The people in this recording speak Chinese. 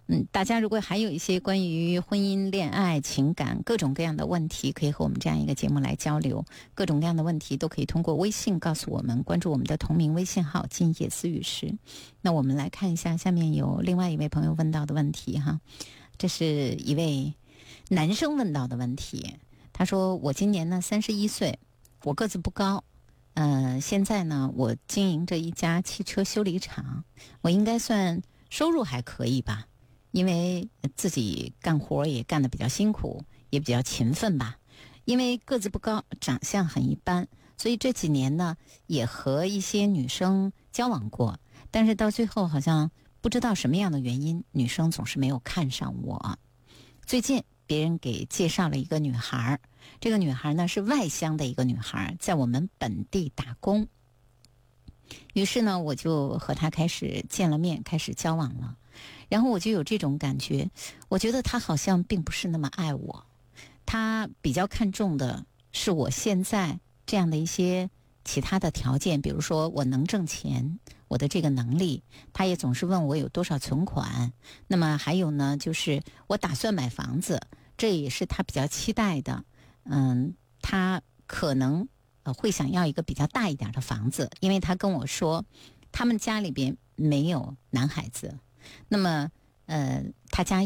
大家如果还有一些关于婚姻、恋爱、情感各种各样的问题，可以和我们这样一个节目来交流。各种各样的问题都可以通过微信告诉我们，关注我们的同名微信号今夜思雨时。那我们来看一下下面有另外一位朋友问到的问题哈，这是一位男生问到的问题。他说我今年呢31岁，我个子不高，现在呢我经营着一家汽车修理厂，我应该算收入还可以吧，因为自己干活也干得比较辛苦，也比较勤奋吧。因为个子不高，长相很一般，所以这几年呢也和一些女生交往过，但是到最后好像不知道什么样的原因，女生总是没有看上我。最近别人给介绍了一个女孩，这个女孩呢是外乡的一个女孩，在我们本地打工。于是呢我就和她开始见了面，开始交往了。然后我就有这种感觉，我觉得她好像并不是那么爱我，她比较看重的是我现在这样的一些其他的条件，比如说我能挣钱，我的这个能力，他也总是问我有多少存款。那么还有呢，就是我打算买房子，这也是他比较期待的。他可能会想要一个比较大一点的房子，因为他跟我说他们家里边没有男孩子，那么他家